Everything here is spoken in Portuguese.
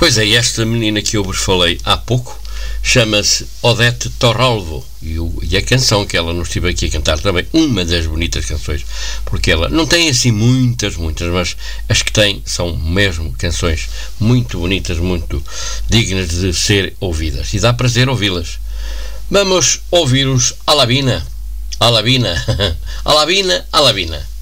Pois é, esta menina que eu vos falei há pouco chama-se Odete Torralvo e a canção que ela nos esteve aqui a cantar também, uma das bonitas canções, porque ela não tem assim muitas, mas as que tem são mesmo canções muito bonitas, muito dignas de ser ouvidas, e dá prazer ouvi-las. Vamos ouvir os Alabina, Alabina, Alabina, Alabina.